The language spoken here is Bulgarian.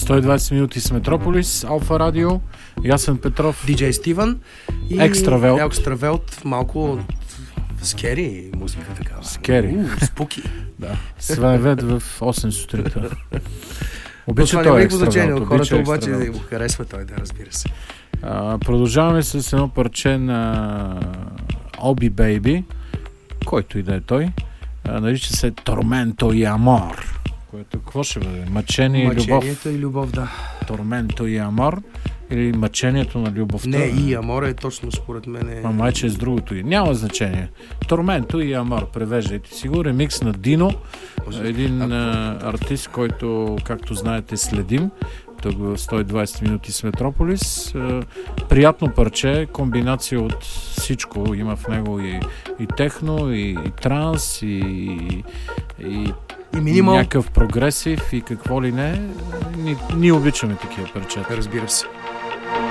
120 минути с Метрополис, Алфа Радио, Ясен Петров, Диджей Стивън и Екстравелт. Малко скери музика такава. Скери. Спуки. Да. Свенвет в 8 сутринта. Обича той Екстравелт. Хората обаче го харесва той, да, разбира се. Продължаваме с едно парче на Оби Бейби, който и да е той. Нарича се Торменто и Амор. Което какво ще бъде? Мъчението и любов, да. Торменто и Амор или мъчението на любовта? Не, и Амор е точно според мен. Майче е с другото и. Няма значение. Торменто и Амор, превеждайте си го. Ремикс на Дино, един артист, който, както знаете, следим. Тук в 120 минути с Метрополис. Приятно парче, комбинация от всичко. Има в него и техно, и транс, и минимал. Някакъв прогресив и какво ли не. Ние обичаме такива парчета. Разбира се.